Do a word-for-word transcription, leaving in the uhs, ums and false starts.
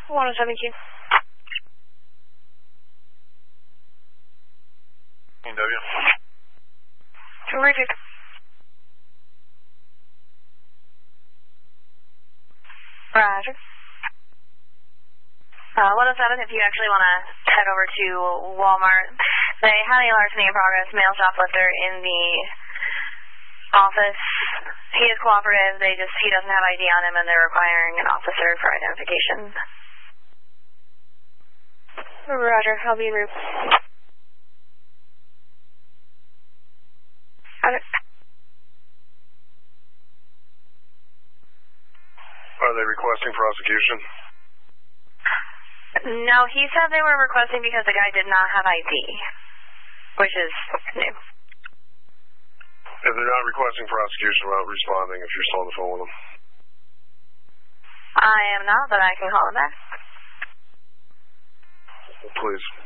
one oh seven Q. W. Terrific. Roger. Uh, one oh seven, if you actually want to head over to Walmart, say, howdy, larceny in progress, male shoplifter in the office. He is cooperative, they just, he doesn't have I D on him and they're requiring an officer for identification. Roger, I'll be en route. Roger. Are they requesting prosecution? No, he said they were requesting because the guy did not have I D, which is new. If they're not requesting prosecution, we're not responding if you're still on the phone with them. I am not, but I can call him back. Please.